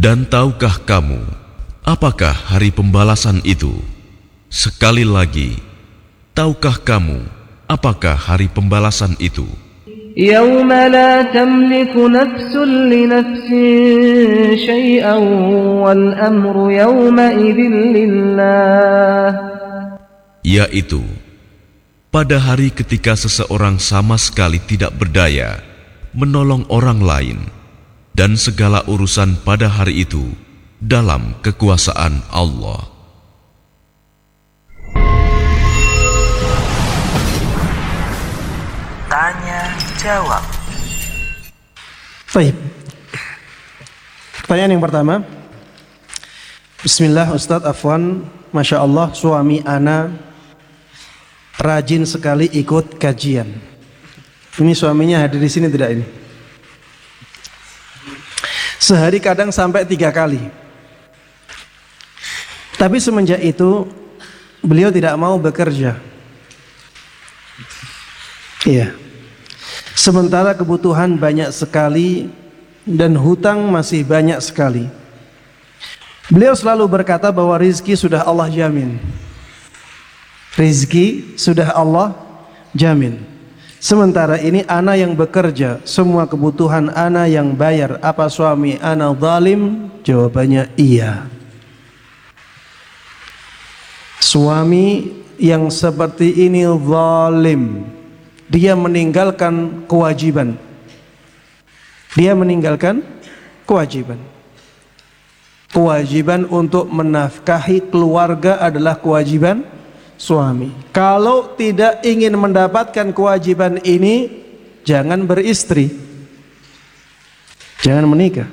Dan tahukah kamu apakah hari pembalasan itu? Sekali lagi, tahukah kamu apakah hari pembalasan itu? Yauma la tamliku nafsun li nafsin syai'an wal amru yawma idzin lillah. Yaitu pada hari ketika seseorang sama sekali tidak berdaya menolong orang lain, dan segala urusan pada hari itu dalam kekuasaan Allah. Tanya jawab. Baik. Pertanyaan yang pertama. Bismillah Ustadz, afwan, Masya Allah, suami ana rajin sekali ikut kajian. Ini suaminya hadir di sini tidak ini? Sehari kadang sampai 3 kali. Tapi semenjak itu beliau tidak mau bekerja. Iya. Sementara kebutuhan banyak sekali dan hutang masih banyak sekali. Beliau selalu berkata bahwa rizki sudah Allah jamin. Rizki sudah Allah jamin. Sementara ini ana yang bekerja, semua kebutuhan ana yang bayar. Apa suami ana zalim? Jawabannya iya. Suami yang seperti ini zalim. Dia meninggalkan kewajiban. Dia meninggalkan kewajiban. Kewajiban untuk menafkahi keluarga adalah kewajiban suami. Kalau tidak ingin mendapatkan kewajiban ini, jangan beristri, jangan menikah.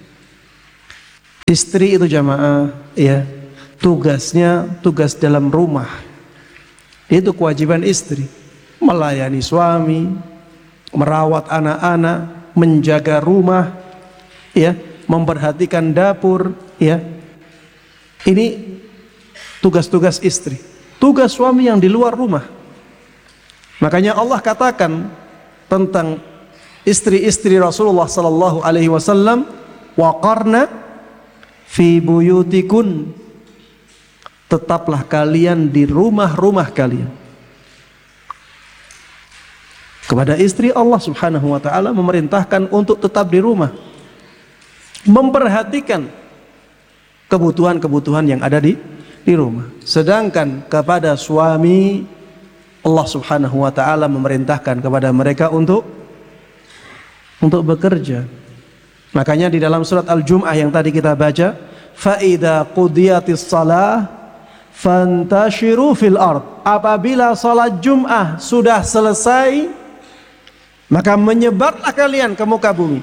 Istri itu jamaah, ya, tugasnya tugas dalam rumah. Itu kewajiban istri, melayani suami, merawat anak-anak, menjaga rumah, ya, memperhatikan dapur, ya. Ini tugas-tugas istri. Tugas suami yang di luar rumah. Makanya Allah katakan tentang istri-istri Rasulullah sallallahu alaihi wasallam, waqarna fi buyutikun, tetaplah kalian di rumah-rumah kalian. Kepada istri Allah Subhanahu wa taala memerintahkan untuk tetap di rumah, memperhatikan kebutuhan-kebutuhan yang ada di rumah. Sedangkan kepada suami, Allah Subhanahu wa taala memerintahkan kepada mereka untuk bekerja. Makanya di dalam surat Al-Jum'ah yang tadi kita baca, fa idza qudiyatis shalah fantashiru fil ard. Apabila salat Jum'ah sudah selesai, maka menyebarlah kalian ke muka bumi.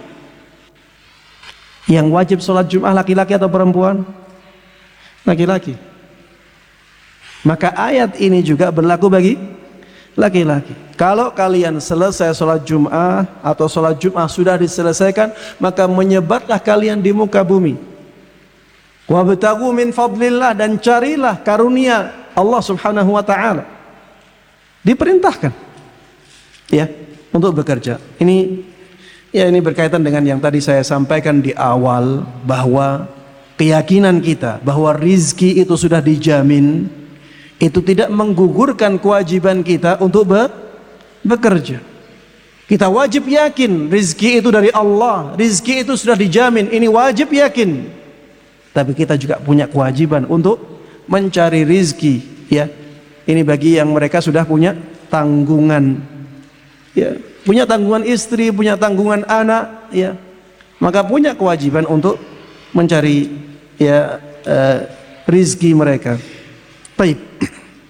Yang wajib salat Jum'ah laki-laki atau perempuan? Laki-laki. Maka ayat ini juga berlaku bagi laki-laki. Kalau kalian selesai sholat Jum'ah atau sholat Jum'ah sudah diselesaikan, maka menyebarlah kalian di muka bumi. Wabtaghu min fadlillah, dan carilah karunia Allah Subhanahu wa taala. Diperintahkan, ya, untuk bekerja. Ini berkaitan dengan yang tadi saya sampaikan di awal, bahwa keyakinan kita bahwa rizki itu sudah dijamin, itu tidak menggugurkan kewajiban kita untuk bekerja. Kita wajib yakin rizki itu dari Allah, rizki itu sudah dijamin, ini wajib yakin. Tapi kita juga punya kewajiban untuk mencari rizki, ya. Ini bagi yang mereka sudah punya tanggungan, ya, punya tanggungan istri, punya tanggungan anak, ya, maka punya kewajiban untuk mencari, ya, rizki mereka. Baik.